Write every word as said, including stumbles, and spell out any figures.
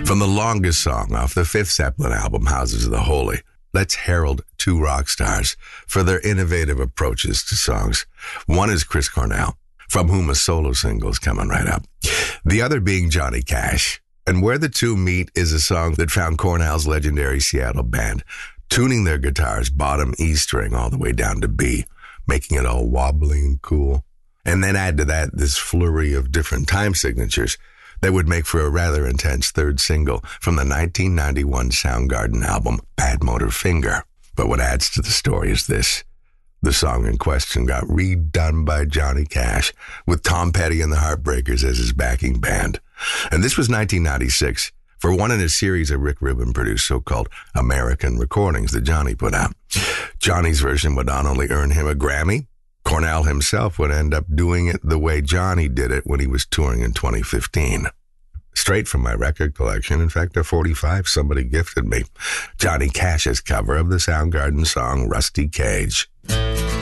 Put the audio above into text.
From the longest song off the fifth Zeppelin album, Houses of the Holy, let's herald two rock stars for their innovative approaches to songs. One is Chris Cornell, from whom a solo single is coming right up. The other being Johnny Cash. And Where the Two Meet is a song that found Cornell's legendary Seattle band tuning their guitars bottom E string all the way down to B, making it all wobbly and cool. And then add to that this flurry of different time signatures that would make for a rather intense third single from the nineteen ninety-one Soundgarden album, Bad Motor Finger. But what adds to the story is this. The song in question got redone by Johnny Cash, with Tom Petty and the Heartbreakers as his backing band. And this was nineteen ninety-six, for one in a series of Rick Rubin-produced so-called American recordings that Johnny put out. Johnny's version would not only earn him a Grammy, Cornell himself would end up doing it the way Johnny did it when he was touring in twenty fifteen. Straight from my record collection, in fact, a forty-five somebody gifted me, Johnny Cash's cover of the Soundgarden song Rusty Cage.